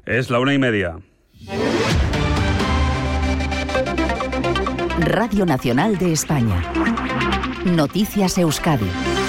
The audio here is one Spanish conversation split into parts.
Es la 1:30. Radio Nacional de España. Noticias Euskadi.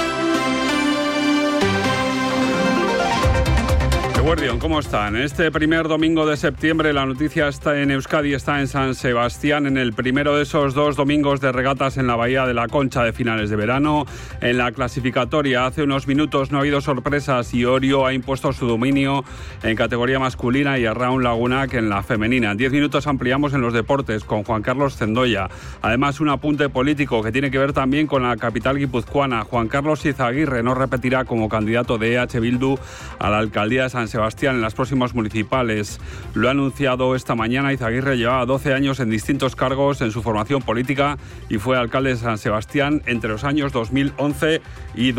Eguerdión, ¿cómo están? Este primer domingo de septiembre la noticia está en Euskadi, está en San Sebastián, en el primero de esos 2 domingos de regatas en la Bahía de la Concha de finales de verano. En la clasificatoria hace unos minutos no ha habido sorpresas y Orio ha impuesto su dominio en categoría masculina y Arraun Lagunac en la femenina. En 10 minutos ampliamos en los deportes con Juan Carlos Zendoya. Además, un apunte político que tiene que ver también con la capital guipuzcoana. Juan Carlos Izaguirre no repetirá como candidato de EH Bildu a la alcaldía de San Sebastián en las próximas municipales. Lo ha anunciado esta mañana. Izaguirre llevaba 12 años en distintos cargos en su formación política y fue alcalde de San Sebastián entre los años 2011 y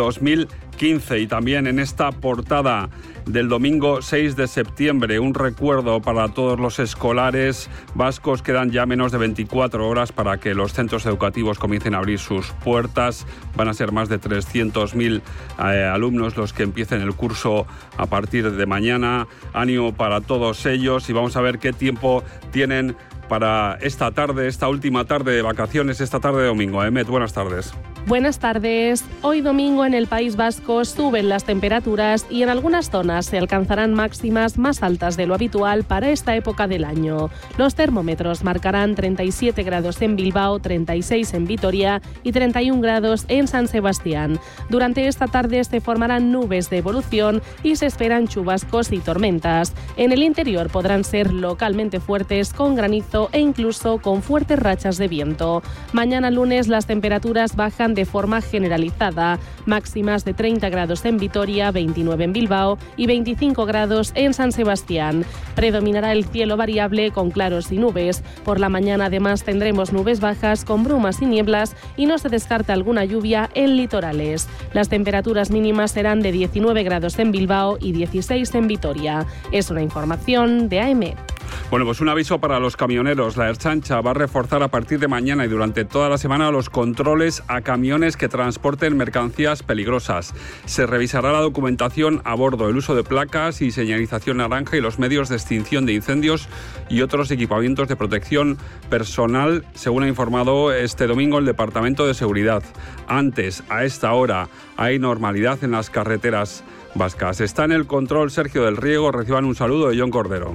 2015. Y también en esta portada del domingo 6 de septiembre, un recuerdo para todos los escolares vascos. Quedan ya menos de 24 horas para que los centros educativos comiencen a abrir sus puertas. Van a ser más de 300.000 alumnos los que empiecen el curso a partir de mañana. Ánimo para todos ellos y vamos a ver qué tiempo tienen para esta tarde, esta última tarde de vacaciones, esta tarde de domingo. Emet, buenas tardes. Buenas tardes. Hoy domingo en el País Vasco suben las temperaturas y en algunas zonas se alcanzarán máximas más altas de lo habitual para esta época del año. Los termómetros marcarán 37 grados en Bilbao, 36 en Vitoria y 31 grados en San Sebastián. Durante esta tarde se formarán nubes de evolución y se esperan chubascos y tormentas. En el interior podrán ser localmente fuertes con granizo e incluso con fuertes rachas de viento. Mañana lunes las temperaturas bajan de forma generalizada, máximas de 30 grados en Vitoria, 29 en Bilbao y 25 grados en San Sebastián. Predominará el cielo variable con claros y nubes. Por la mañana además tendremos nubes bajas con brumas y nieblas y no se descarta alguna lluvia en litorales. Las temperaturas mínimas serán de 19 grados en Bilbao y 16 en Vitoria. Es una información de AEMET. Bueno, pues un aviso para los camioneros. La Ertzaintza va a reforzar a partir de mañana y durante toda la semana los controles a camiones que transporten mercancías peligrosas. Se revisará la documentación a bordo, el uso de placas y señalización naranja y los medios de extinción de incendios y otros equipamientos de protección personal, según ha informado este domingo el Departamento de Seguridad. Antes, a esta hora, hay normalidad en las carreteras vascas. Está en el control Sergio del Riego. Reciban un saludo de Jon Cordero.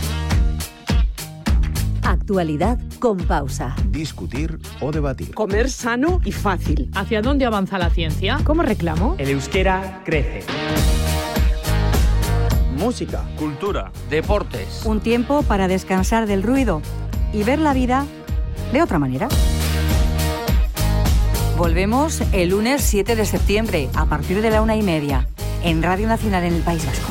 Actualidad con pausa. Discutir o debatir. Comer sano y fácil. ¿Hacia dónde avanza la ciencia? ¿Cómo reclamo? El euskera crece. Música. Cultura. Deportes. Un tiempo para descansar del ruido y ver la vida de otra manera. Volvemos el lunes 7 de septiembre a partir de la 1:30 en Radio Nacional en el País Vasco.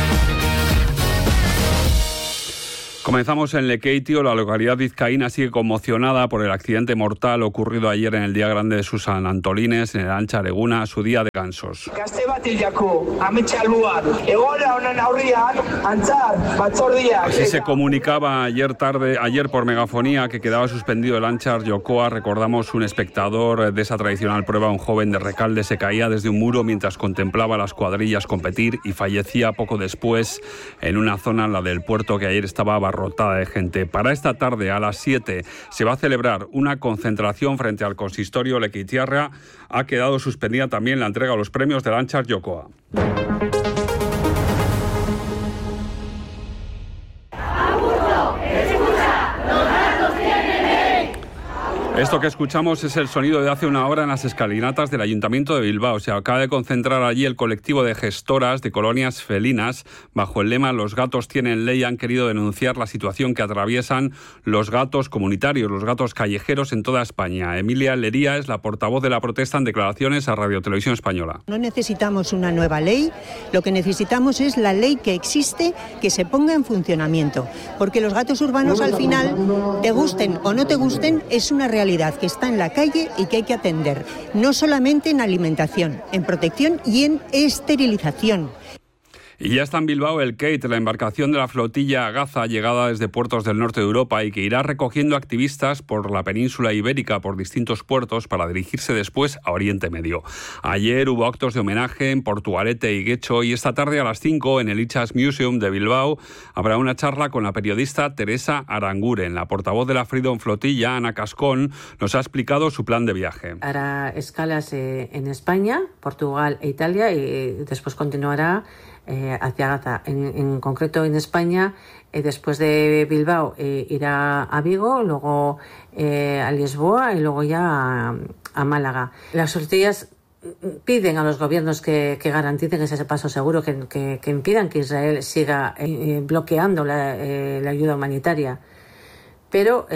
Comenzamos en Lekeitio. La localidad vizcaína sigue conmocionada por el accidente mortal ocurrido ayer en el día grande de sus San Antolines, en el Antza Leguna, su día de gansos. Así se comunicaba ayer por megafonía que quedaba suspendido el Antza Jokoa. Recordamos un espectador de esa tradicional prueba, un joven de Recalde, se caía desde un muro mientras contemplaba a las cuadrillas competir y fallecía poco después en una zona, la del puerto, que ayer estaba abarrotada de gente. Para esta tarde, a las 7, se va a celebrar una concentración frente al consistorio lekeitiarra. Ha quedado suspendida también la entrega de los premios del Antza Jokoa. Esto que escuchamos es el sonido de hace una hora en las escalinatas del Ayuntamiento de Bilbao. Se acaba de concentrar allí el colectivo de gestoras de colonias felinas. Bajo el lema "Los gatos tienen ley", han querido denunciar la situación que atraviesan los gatos comunitarios, los gatos callejeros en toda España. Emilia Lería es la portavoz de la protesta en declaraciones a Radio Televisión Española. No necesitamos una nueva ley, lo que necesitamos es la ley que existe, que se ponga en funcionamiento. Porque los gatos urbanos al final, te gusten o no te gusten, es una realidad que está en la calle y que hay que atender, no solamente en alimentación, en protección y en esterilización. Y ya está en Bilbao el Kate, la embarcación de la flotilla Gaza, llegada desde puertos del norte de Europa y que irá recogiendo activistas por la península ibérica, por distintos puertos, para dirigirse después a Oriente Medio. Ayer hubo actos de homenaje en Portugalete y Guecho y esta tarde a las 5 en el Itxas Museum de Bilbao habrá una charla con la periodista Teresa Aranguren. La portavoz de la Freedom Flotilla, Ana Cascón, nos ha explicado su plan de viaje. Hará escalas en España, Portugal e Italia y después continuará hacia Gaza. En concreto en España, después de Bilbao irá a Vigo, luego a Lisboa y luego ya a Málaga. Las flotillas piden a los gobiernos que garanticen ese paso seguro, que impidan que Israel siga bloqueando la ayuda humanitaria. Pero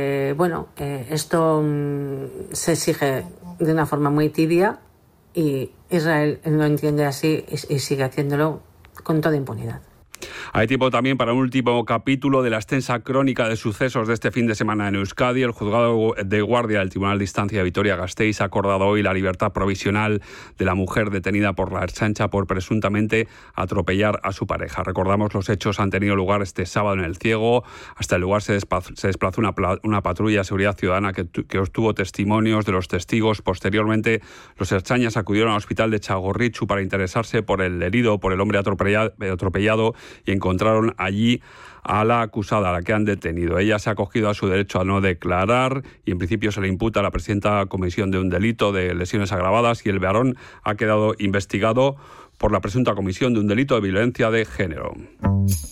esto se exige de una forma muy tibia y Israel lo entiende así y sigue haciéndolo con toda impunidad. Hay tiempo también para un último capítulo de la extensa crónica de sucesos de este fin de semana en Euskadi. El juzgado de guardia del Tribunal de Instancia de Vitoria-Gasteiz ha acordado hoy la libertad provisional de la mujer detenida por la Ertzaintza por presuntamente atropellar a su pareja. Recordamos, los hechos han tenido lugar este sábado en El Ciego. Hasta el lugar se desplazó una patrulla de seguridad ciudadana que obtuvo testimonios de los testigos. Posteriormente, los ertzainas acudieron al hospital de Txagorritxu para interesarse por el herido, por el hombre atropellado, y encontraron allí a la acusada, a la que han detenido. Ella se ha acogido a su derecho a no declarar y en principio se le imputa a la presidenta comisión de un delito de lesiones agravadas y el varón ha quedado investigado por la presunta comisión de un delito de violencia de género.